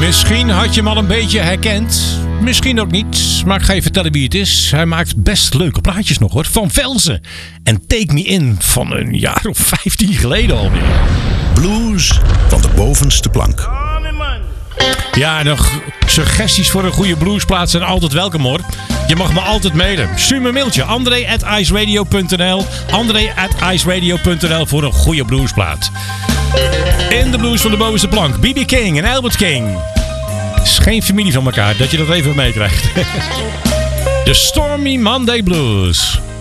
Misschien had je hem al een beetje herkend. Misschien ook niet. Maar ik ga je vertellen wie het is. Hij maakt best leuke plaatjes nog hoor. Van Velzen. En Take Me In van een jaar of 15 geleden alweer. Blues van de bovenste plank. Ja, nog suggesties voor een goede bluesplaat zijn altijd welkom hoor. Je mag me altijd mailen. Stuur me een mailtje. André@iceradio.nl André@iceradio.nl voor een goede bluesplaat. In de blues van de bovenste plank. B.B. King en Albert King. Is geen familie van elkaar, dat je dat even meekrijgt. De Stormy Monday Blues.